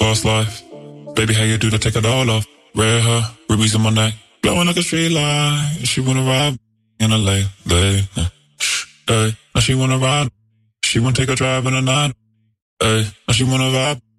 fast life. Baby, how you do to take it all off? Red hair, rubies in my neck, glowing like a street light. She wanna ride in a late. Hey, now she wanna ride. She wanna take a drive in the night. Hey, now she wanna vibe.